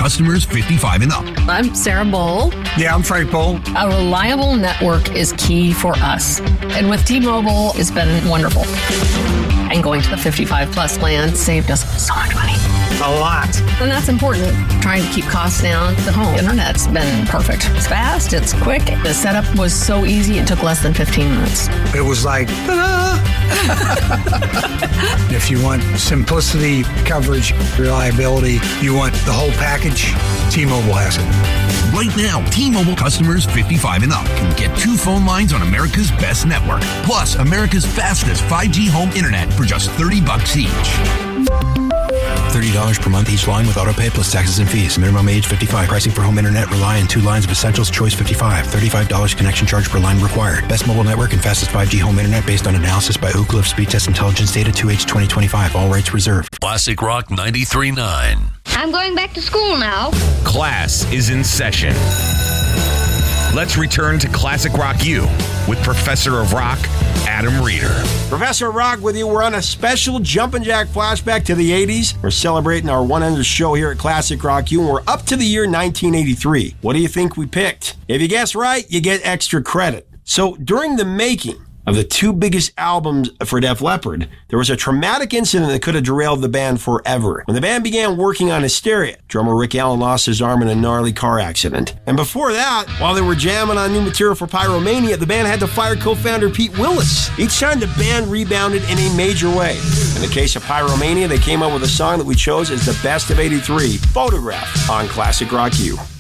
customers 55 and up. I'm Sarah Bowl. Yeah, I'm Frank Bowl. A reliable network is key for us. And with T-Mobile, it's been wonderful. And going to the 55 plus plan saved us so much money. A lot. And that's important. Trying to keep costs down. The home internet's been perfect. It's fast, it's quick. The setup was so easy, it took less than 15 minutes. It was like, ta-da! If you want simplicity, coverage, reliability, you want the whole package, T-Mobile has it. Right now, T-Mobile customers 55 and up can get 2 phone lines on America's best network, plus America's fastest 5G home internet for just $30 each. $30 per month each line with autopay plus taxes and fees. Minimum age 55. Pricing for home internet rely on 2 lines of Essentials Choice 55. $35 connection charge per line required. Best mobile network and fastest 5G home internet based on analysis by Ookla of Speed Test Intelligence data 2H 2025. All rights reserved. Classic Rock 93.9. I'm going back to school now. Class is in session. Let's return to Classic Rock U with Professor of Rock, Adam Reeder. Professor of Rock with you. We're on a special Jumpin' Jack flashback to the 80s. We're celebrating our 100th show here at Classic Rock U, and we're up to the year 1983. What do you think we picked? If you guess right, you get extra credit. So during the making of the 2 biggest albums for Def Leppard, there was a traumatic incident that could have derailed the band forever. When the band began working on Hysteria, drummer Rick Allen lost his arm in a gnarly car accident. And before that, while they were jamming on new material for Pyromania, the band had to fire co-founder Pete Willis. Each time the band rebounded in a major way. In the case of Pyromania, they came up with a song that we chose as the best of 83, Photograph, on Classic Rock U.